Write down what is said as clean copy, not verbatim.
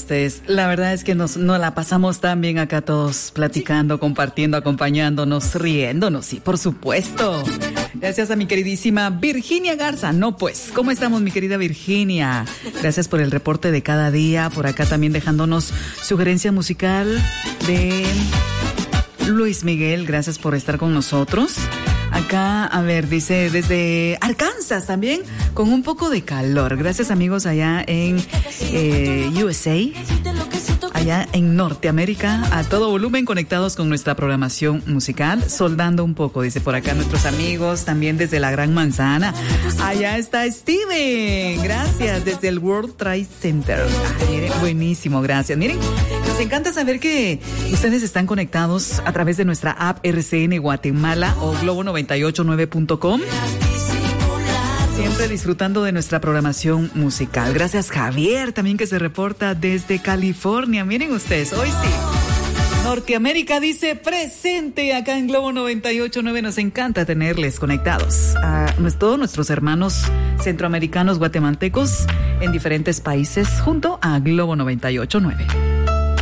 ustedes. La verdad es que nos la pasamos tan bien acá todos, platicando, compartiendo, acompañándonos, riéndonos, sí, por supuesto. Gracias a mi queridísima Virginia Garza. No, pues, ¿cómo estamos, mi querida Virginia? Gracias por el reporte de cada día, por acá también dejándonos sugerencia musical de Luis Miguel. Gracias por estar con nosotros. Acá, a ver, dice desde Arkansas también, con un poco de calor. Gracias, amigos, allá en USA, allá en Norteamérica, a todo volumen, conectados con nuestra programación musical, soldando un poco, dice por acá nuestros amigos, también desde la Gran Manzana. Allá está Steven, gracias, desde el World Trade Center. Ay, miren, buenísimo, gracias. Miren, nos encanta saber que ustedes están conectados a través de nuestra app RCN Guatemala o Globo989.com. Siempre disfrutando de nuestra programación musical. Gracias, Javier, también, que se reporta desde California. Miren ustedes, hoy sí, Norteamérica dice presente acá en Globo 98.9. Nos encanta tenerles conectados a todos nuestros hermanos centroamericanos, guatemaltecos en diferentes países junto a Globo 98.9.